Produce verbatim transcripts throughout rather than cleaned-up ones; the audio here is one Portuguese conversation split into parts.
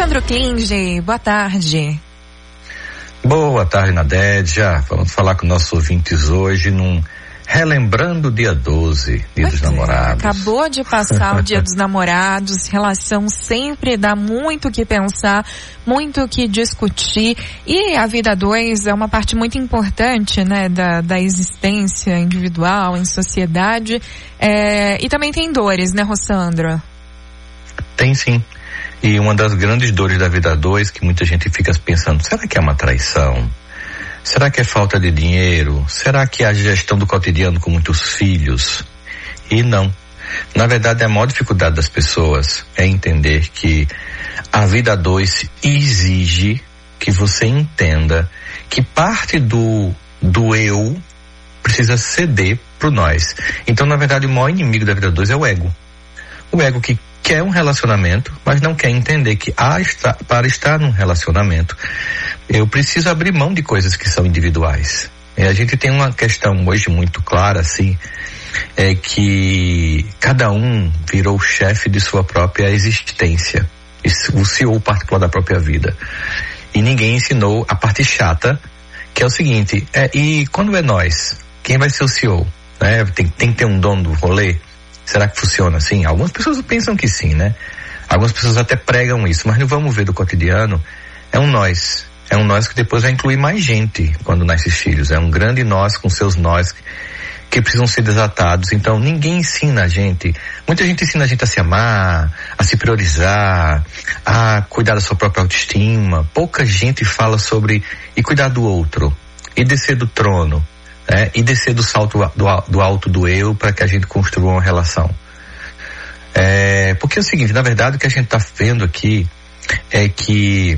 Rossandro Klinge, boa tarde. Boa tarde, Nadédia. Vamos falar com nossos ouvintes hoje num relembrando o dia doze, dia pois dos namorados. É, acabou de passar o dia dos namorados, relação sempre dá muito o que pensar, muito o que discutir, e a vida a dois é uma parte muito importante, né, da, da existência individual, em sociedade, é, e também tem dores, né, Rossandro? Tem sim. E uma das grandes dores da vida a dois, que muita gente fica pensando, será que é uma traição? Será que é falta de dinheiro? Será que é a gestão do cotidiano com muitos filhos? E não. Na verdade, a maior dificuldade das pessoas é entender que a vida a dois exige que você entenda que parte do, do eu precisa ceder pro nós. Então, na verdade, o maior inimigo da vida a dois é o ego. O ego que quer um relacionamento, mas não quer entender que ah, está, para estar num relacionamento, eu preciso abrir mão de coisas que são individuais. E a gente tem uma questão hoje muito clara, assim, é que cada um virou chefe de sua própria existência, o C E O particular da própria vida. E ninguém ensinou a parte chata, que é o seguinte, é, e quando é nós, quem vai ser o C E O? Né? Tem, tem que ter um dono do rolê? Será que funciona assim? Algumas pessoas pensam que sim, né? Algumas pessoas até pregam isso, mas não vamos ver do cotidiano, é um nós. É um nós que depois vai incluir mais gente quando nasce filhos. É um grande nós com seus nós que, que precisam ser desatados. Então ninguém ensina a gente. Muita gente ensina a gente a se amar, a se priorizar, a cuidar da sua própria autoestima. Pouca gente fala sobre e cuidar do outro, e descer do trono. É, e descer do salto do, do alto do eu para que a gente construa uma relação. É, porque é o seguinte, na verdade o que a gente está vendo aqui é que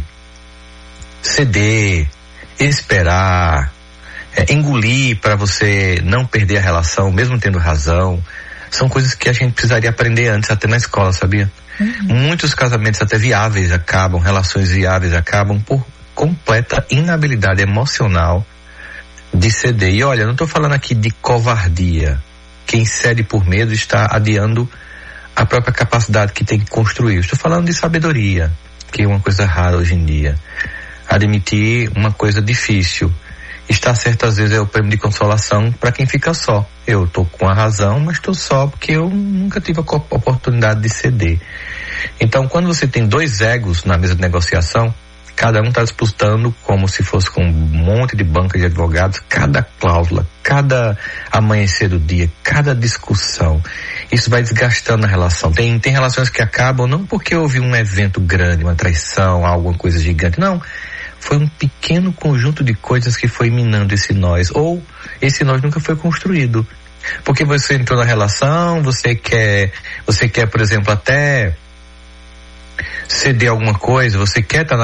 ceder, esperar, é, engolir para você não perder a relação, mesmo tendo razão, são coisas que a gente precisaria aprender antes, até na escola, sabia? Uhum. Muitos casamentos até viáveis acabam, relações viáveis acabam por completa inabilidade emocional de ceder. E olha, não estou falando aqui de covardia. Quem cede por medo está adiando a própria capacidade que tem que construir. Estou falando de sabedoria, que é uma coisa rara hoje em dia. Admitir uma coisa difícil. Estar certo às vezes é o prêmio de consolação para quem fica só. Eu estou com a razão, mas estou só porque eu nunca tive a oportunidade de ceder. Então, quando você tem dois egos na mesa de negociação, cada um está disputando como se fosse com um monte de banca de advogados, cada cláusula, cada amanhecer do dia, cada discussão. Isso vai desgastando a relação. Tem, tem relações que acabam não porque houve um evento grande, uma traição, alguma coisa gigante. Não. Foi um pequeno conjunto de coisas que foi minando esse nós. Ou esse nós nunca foi construído. Porque você entrou na relação, você quer, você quer, por exemplo, até ceder alguma coisa, você quer estar na